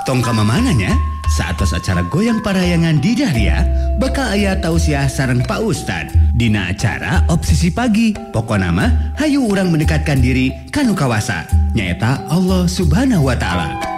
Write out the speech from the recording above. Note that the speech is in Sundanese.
Tong kamamananya saat acara goyang parayangan di Dahlia bakal aya tausiah sareng Pak Ustad dina acara Obsesi Pagi. Pokona mah hayu urang mendekatkan diri kanu kawasa nyaeta Allah Subhanahu wa Ta'ala.